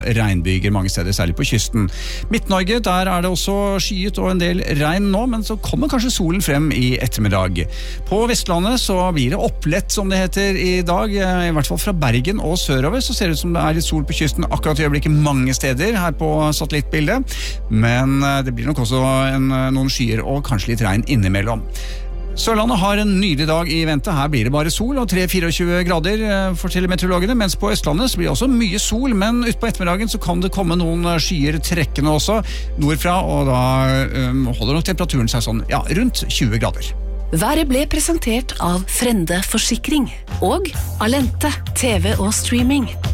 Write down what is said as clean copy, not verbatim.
regnbyger mange steder, særlig på kysten. Midt-Norge, der det også skyet og en del regn nå, men så kommer kanskje solen frem i ettermiddag. På Vestlandet så blir det opplett, som det heter i dag, i hvert fall fra Bergen og sørover, så ser det ut som det litt sol på kysten akkurat i øyeblikket mange steder her på satellittbildet, men det blir nok også noen skyer og kanskje litt regn innimellom. Sørlandet har en nydelig dag i vente. Her blir det bare sol og 3-24 grader, forteller meteorologene, mens på Østlandet så blir det også mye sol, men ut på ettermiddagen så kan det komme noen skyer trekkende også nordfra, og da holder nok temperaturen seg sånn, ja, rundt 20 grader. Været ble presentert av Frende Forsikring og Alente TV og streaming.